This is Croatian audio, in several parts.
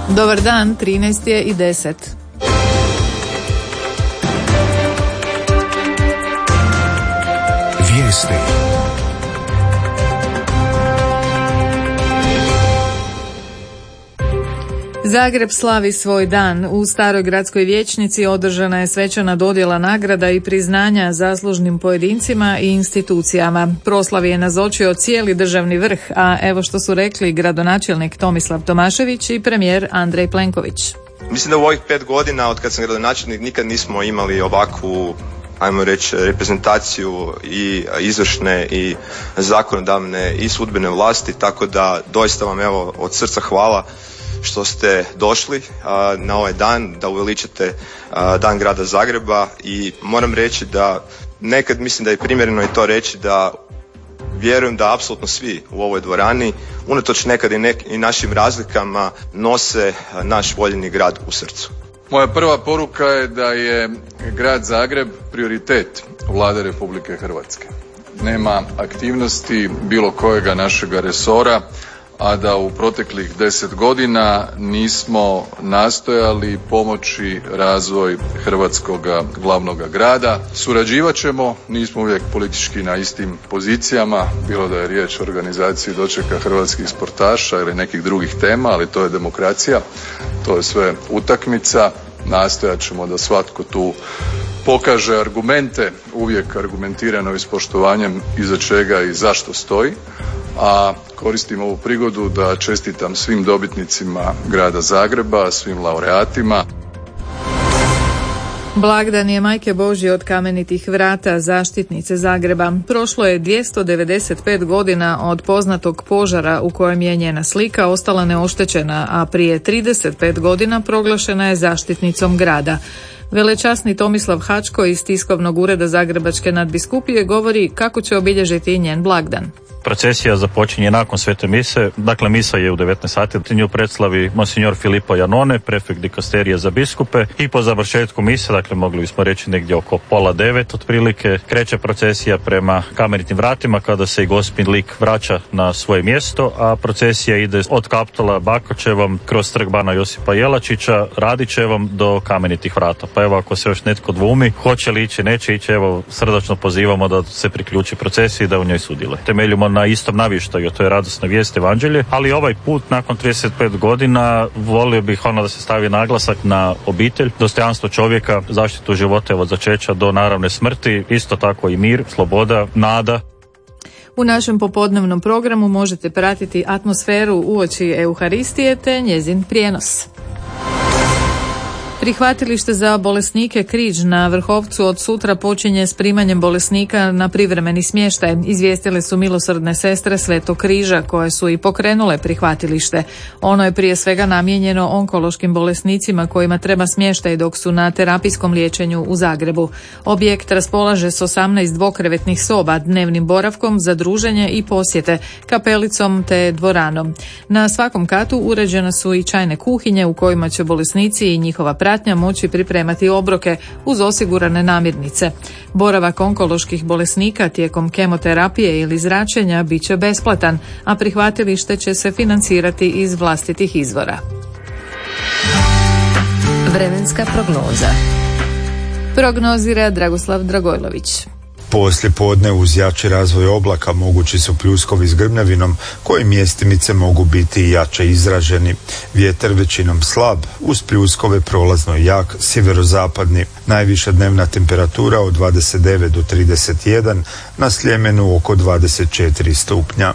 Dobar dan, 13 je i 10. Vijesti. Zagreb slavi svoj dan. U Staroj gradskoj vijećnici održana je svečana dodjela nagrada i priznanja zaslužnim pojedincima i institucijama. Proslavi je nazočio cijeli državni vrh, a evo što su rekli gradonačelnik Tomislav Tomašević i premijer Andrej Plenković. Mislim da u ovih 5 godina od kad sam gradonačelnik nikad nismo imali ovakvu, ajmo reći, reprezentaciju i izvršne i zakonodavne i sudbene vlasti, tako da doista vam evo od srca hvala što ste došli na ovaj dan, da uveličate dan grada Zagreba. I moram reći da nekad mislim da je primjereno i to reći da vjerujem da apsolutno svi u ovoj dvorani, unatoč nekad i našim razlikama, nose naš voljeni grad u srcu. Moja prva poruka je da je grad Zagreb prioritet Vlade Republike Hrvatske. Nema aktivnosti bilo kojega našega resora, a da u proteklih 10 godina nismo nastojali pomoći razvoj hrvatskoga glavnoga grada. Surađivat ćemo, nismo uvijek politički na istim pozicijama, bilo da je riječ o organizaciji dočeka hrvatskih sportaša ili nekih drugih tema, ali to je demokracija, to je sve utakmica. Nastojat ćemo da svatko tu pokaže argumente, uvijek argumentirano i s poštovanjem iza čega i zašto stoji. A koristim ovu prigodu da čestitam svim dobitnicima grada Zagreba, svim laureatima. Blagdan je Majke Božje od Kamenitih vrata, zaštitnice Zagreba. Prošlo je 295 godina od poznatog požara u kojem je njena slika ostala neoštećena, a prije 35 godina proglašena je zaštitnicom grada. Velečasni Tomislav Hačko iz tiskovnog ureda Zagrebačke nadbiskupije govori kako će obilježiti njen blagdan. Procesija započinje nakon svete mise, dakle misa je u 19 sati, nju predslavi monsignor Filippo Janone, prefekt dikasterije za biskupe, i po završetku mise, dakle mogli bismo reći negdje oko 8:30 otprilike, kreće procesija prema Kamenitim vratima kada se i Gospin lik vraća na svoje mjesto, a procesija ide od Kaptola Bakočevom kroz trg bana Josipa Jelačića, Radićevom do Kamenitih vrata. Pa evo, ako se još netko dvumi, hoće li ići, neće ići, evo srdačno pozivamo da se priključi procesiji i da u njoj sudjeluje. Temeljimo na istom navještaju, to je radosna vijest, evanđelje, ali ovaj put nakon 35 godina volio bih da se stavi naglasak na obitelj, dostojanstvo čovjeka, zaštitu života od začeća do naravne smrti, isto tako i mir, sloboda, nada. U našem popodnevnom programu možete pratiti atmosferu uoči Euharistije te njezin prijenos. Prihvatilište za bolesnike Križ na Vrhovcu od sutra počinje s primanjem bolesnika na privremeni smještaj. Izvijestile su milosrdne sestre Svetog Križa koje su i pokrenule prihvatilište. Ono je prije svega namijenjeno onkološkim bolesnicima kojima treba smještaj dok su na terapijskom liječenju u Zagrebu. Objekt raspolaže s 18 dvokrevetnih soba, dnevnim boravkom za druženje i posjete, kapelicom te dvoranom. Na svakom katu uređene su i čajne kuhinje u kojima će bolesnici i njihova pratnja moći pripremati obroke uz osigurane namirnice. Boravak onkoloških bolesnika tijekom kemoterapije ili zračenja bit će besplatan, a prihvatilište će se financirati iz vlastitih izvora. Vremenska prognoza. Prognozira Dragoslav Dragojlović. Poslije podne uz jači razvoj oblaka mogući su pljuskovi s grmljavinom koji mjestimice mogu biti i jače izraženi. Vjetar većinom slab, uz pljuskove prolazno jak sjeverozapadni. Najviša dnevna temperatura od 29 do 31, na Sljemenu oko 24 stupnja.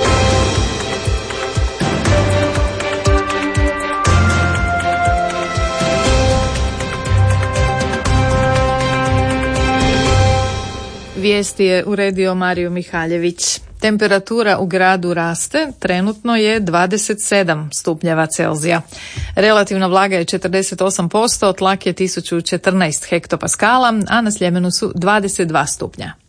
Vijesti je uredio Mario Mihaljević. Temperatura u gradu raste, trenutno je 27 stupnjeva Celzija. Relativna vlaga je 48%, tlak je 1014 hektopaskala, a na Sljemenu su 22 stupnja.